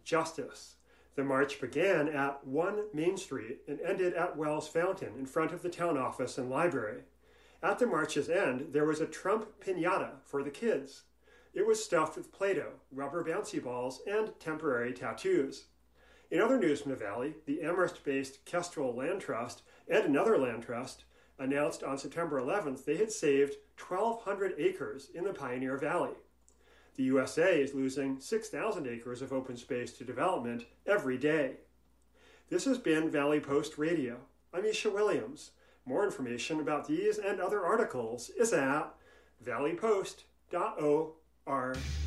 justice. The march began at 1 Main Street and ended at Wells Fountain in front of the town office and library. At the march's end, there was a Trump piñata for the kids. It was stuffed with Play-Doh, rubber bouncy balls, and temporary tattoos. In other news from the Valley, the Amherst-based Kestrel Land Trust and another land trust announced on September 11th they had saved 1,200 acres in the Pioneer Valley. The USA is losing 6,000 acres of open space to development every day. This has been Valley Post Radio. I'm Isha Williams. More information about these and other articles is at valleypost.org.